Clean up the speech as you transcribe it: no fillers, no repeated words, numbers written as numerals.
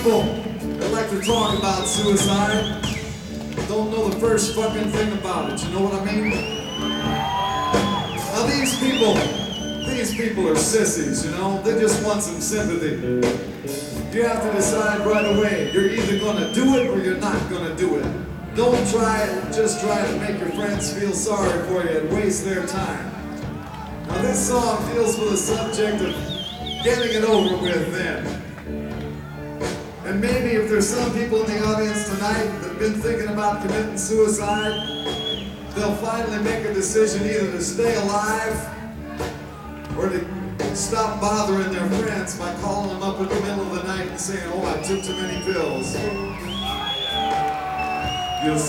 people that like to talk about suicide don't know the first fucking thing about it. You know what I mean? Now these people are sissies, you know? They just want some sympathy. You have to decide right away. You're either gonna do it or you're not gonna do it. Don't just try to make your friends feel sorry for you and waste their time. Now this song deals with the subject of getting it over with then. And maybe if there's some people in the audience tonight that have been thinking about committing suicide, they'll finally make a decision either to stay alive or to stop bothering their friends by calling them up in the middle of the night and saying, "Oh, I took too many pills." You'll